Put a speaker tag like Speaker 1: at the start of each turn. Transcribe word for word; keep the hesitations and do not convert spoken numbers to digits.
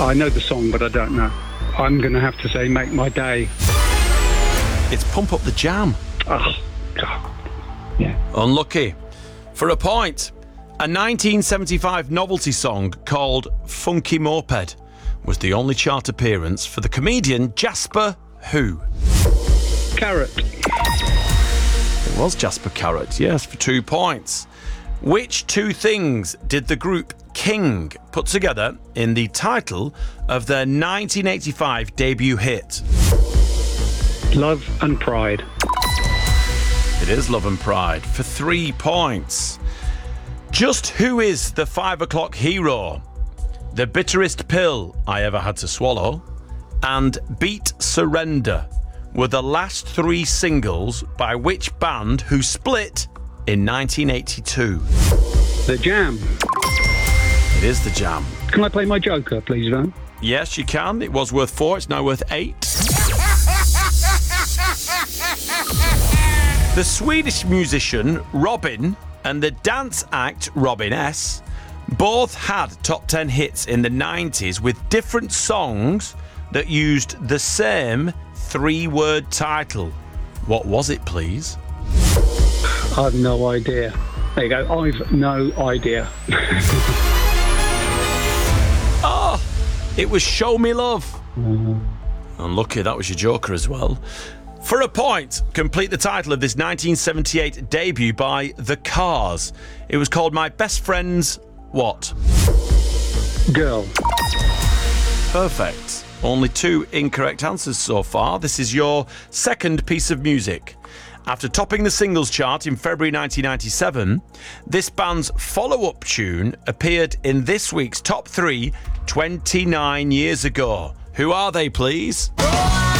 Speaker 1: I know the song, but I don't know. I'm going to have to say Make My Day.
Speaker 2: It's Pump Up the Jam.
Speaker 1: Oh, God. Yeah.
Speaker 2: Unlucky. For a point, a nineteen seventy-five novelty song called Funky Moped was the only chart appearance for the comedian Jasper Who?
Speaker 1: Carrot.
Speaker 2: It was Jasper Carrot, yes, for two points. Which two things did the group King put together in the title of their nineteen eighty-five debut hit?
Speaker 1: Love and Pride.
Speaker 2: It is Love and Pride for three points. Just who is the five o'clock hero? The bitterest pill I ever had to swallow and Beat Surrender were the last three singles by which band who split in nineteen eighty-two?
Speaker 1: The Jam.
Speaker 2: It is The Jam.
Speaker 1: Can I play my Joker, please, Van?
Speaker 2: Yes, you can. It was worth four. It's now worth eight. The Swedish musician Robin and the dance act Robin S both had top ten hits in the nineties with different songs that used the same three-word title. What was it, please?
Speaker 1: I've no idea. There you go. I've no idea.
Speaker 2: Oh, it was Show Me Love.
Speaker 1: Mm.
Speaker 2: Unlucky, that was your Joker as well. For a point, complete the title of this nineteen seventy-eight debut by The Cars. It was called My Best Friend's what?
Speaker 1: Girl.
Speaker 2: Perfect. Only two incorrect answers so far. This is your second piece of music. After topping the singles chart in February nineteen ninety-seven, this band's follow-up tune appeared in this week's top three twenty-nine years ago. Who are they, please?
Speaker 3: Oh,